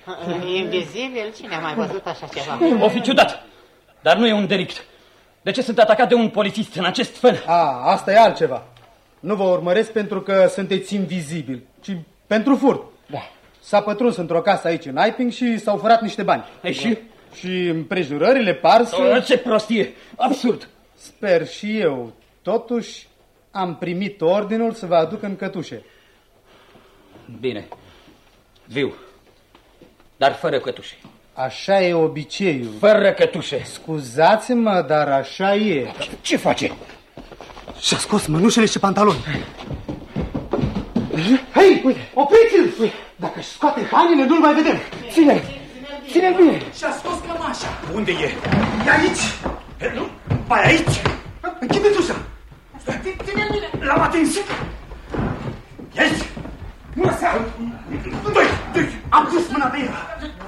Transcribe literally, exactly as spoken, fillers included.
Invizibil? Cine a mai văzut așa ceva? O fi ciudat, dar nu e un delict. De ce sunt atacat de un polițist în acest fel? A, asta e altceva. Nu vă urmăresc pentru că sunteți invizibili, ci pentru furt. Da. S-a pătruns într-o casă aici în Iping și s-au furat niște bani. E și? Și împrejurările par să... Ce prostie! Absurd! Sper și eu. Totuși am primit ordinul să vă aduc în cătușe. Bine. Viu. Dar fără cătușe. Așa e obiceiul. Fără cătușe. Scuzați-mă, dar așa e. Ce face? Și-a scos mânușele și pantaloni. Hei, opriți-l! Dacă-și scoate hainele, nu-l mai vedem. Ține-l! Ține-l bine! Și-a scos cămașa. Unde e? E aici! Nu? Pai aici? Închideți ușa! Ține-l bine! L-am atins! E aici! Mâna sa! Doi! Doi! Am pus mâna pe el!